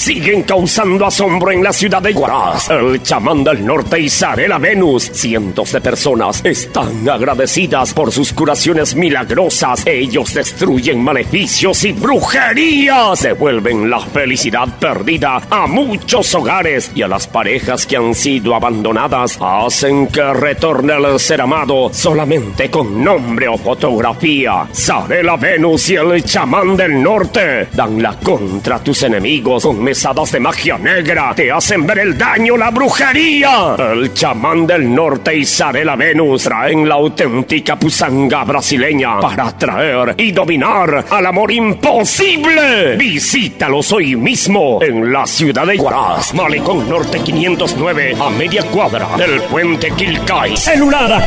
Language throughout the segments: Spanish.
siguen causando asombro en la ciudad de Huaraz. El chamán del norte Isarela Venus. Cientos de personas están agradecidas por sus curaciones milagrosas. Ellos destruyen maleficios y brujerías. Devuelven la felicidad perdida a muchos hogares y a las parejas que han sido abandonadas. Hacen que retorne el ser amado solamente con nombre o fotografía. Isarela Venus y el chamán del norte dan la contra a tus enemigos con mesadas de magia negra. Te hacen ver el daño, la brujería. El chamán del norte y Isarela Venus traen la auténtica pusanga brasileña para atraer y dominar al amor imposible. Visítalos hoy mismo en la ciudad de Huaraz, Malecón Norte 509, a media cuadra del puente Quilcay. Celular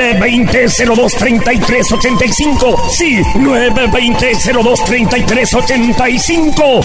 920-023385. Sí, 920-023385.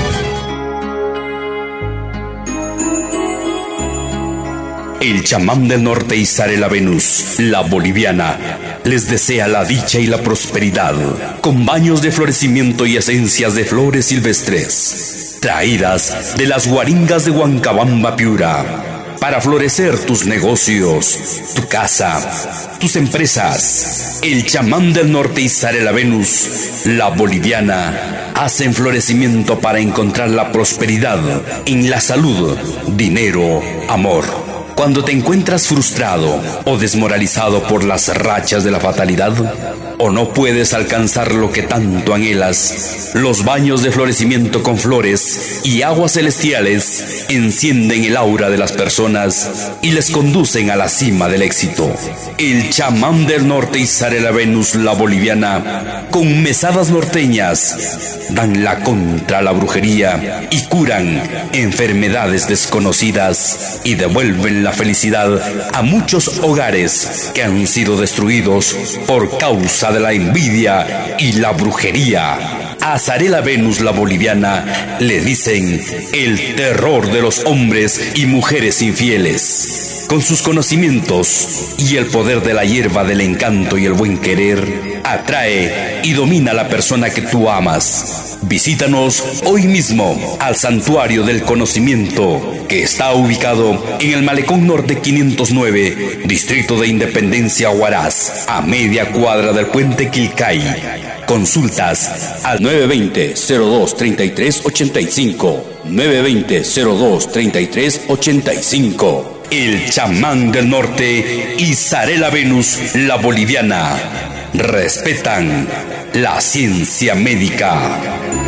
El chamán del norte Isarela Venus, la boliviana, les desea la dicha y la prosperidad, con baños de florecimiento y esencias de flores silvestres, traídas de las guaringas de Huancabamba, Piura, para florecer tus negocios, tu casa, tus empresas. El chamán del norte Isarela Venus, la boliviana, hacen florecimiento para encontrar la prosperidad en la salud, dinero, amor. Cuando te encuentras frustrado o desmoralizado por las rachas de la fatalidad, o no puedes alcanzar lo que tanto anhelas, los baños de florecimiento con flores y aguas celestiales encienden el aura de las personas y les conducen a la cima del éxito. El chamán del norte Isarela Venus, la boliviana, con mesadas norteñas, dan la contra a la brujería y curan enfermedades desconocidas y devuelven la felicidad a muchos hogares que han sido destruidos por causa de la envidia y la brujería. A Isarela Venus, la boliviana, le dicen el terror de los hombres y mujeres infieles. Con sus conocimientos y el poder de la hierba del encanto y el buen querer, atrae y domina a la persona que tú amas. Visítanos hoy mismo al Santuario del Conocimiento, que está ubicado en el Malecón Norte 509, Distrito de Independencia, Huaraz, a media cuadra del puente Quilcay. Consultas al 920-023385, 920-023385. El chamán del norte Isarela Venus, la boliviana, respetan la ciencia médica.